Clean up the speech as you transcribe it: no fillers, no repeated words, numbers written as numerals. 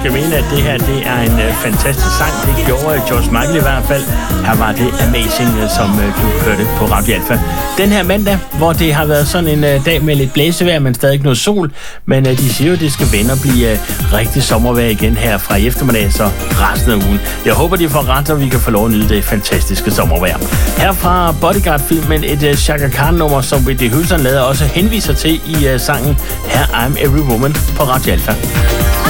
måske mene, at det her det er en fantastisk sang. Det gjorde George Michael i hvert fald. Her var det Amazing, som du hørte på Radio Alfa. Den her mandag, hvor det har været sådan en dag med lidt blæsevejr, men stadig ikke noget sol. Men de siger jo, at det skal vende og blive rigtig sommervejr igen her fra i eftermiddag, så resten af ugen. Jeg håber, de får ret, og vi kan få lov at nyde det fantastiske sommervejr. Her fra Bodyguard-filmen et Chaka Khan-nummer, som Whitney Houston lavede, også henviser til i sangen Her I'm Every Woman på Radio Alfa.